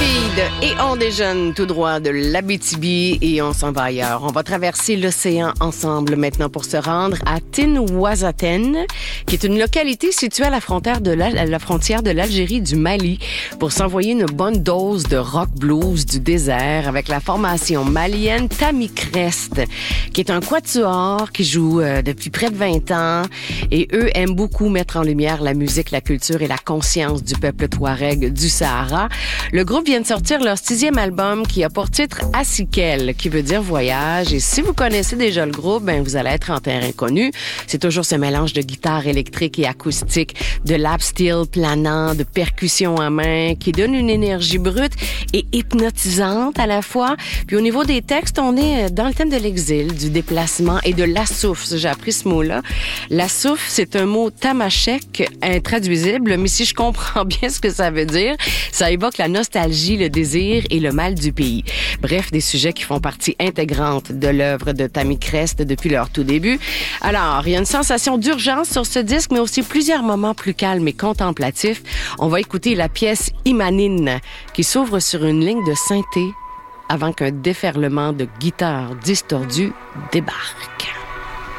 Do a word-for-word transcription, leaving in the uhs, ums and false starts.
Et on déjeune tout droit de l'Abitibi et on s'en va ailleurs. On va traverser l'océan ensemble maintenant pour se rendre à Tinouazaten, qui est une localité située à la frontière de la, à la frontière de l'Algérie du Mali, pour s'envoyer une bonne dose de rock blues du désert avec la formation malienne Tamicrest, qui est un quatuor qui joue euh, depuis près de vingt ans, et eux aiment beaucoup mettre en lumière la musique, la culture et la conscience du peuple touareg du Sahara. Le groupe vient de sortir leur sixième album qui a pour titre Asikel, qui veut dire voyage. Et si vous connaissez déjà le groupe, ben vous allez être en terrain connu. C'est toujours ce mélange de guitare électrique et acoustique, de lap steel planant, de percussions à main, qui donne une énergie brute et hypnotisante à la fois. Puis au niveau des textes, on est dans le thème de l'exil, du déplacement et de l'assouf. J'ai appris ce mot-là. L'assouf, c'est un mot tamashek, intraduisible, mais si je comprends bien ce que ça veut dire, ça évoque la nostalgie, le désir et le mal du pays. Bref, des sujets qui font partie intégrante de l'œuvre de Tamicrest depuis leur tout début. Alors, il y a une sensation d'urgence sur ce disque, mais aussi plusieurs moments plus calmes et contemplatifs. On va écouter la pièce Imanine, qui s'ouvre sur une ligne de synthé avant qu'un déferlement de guitare distordue débarque.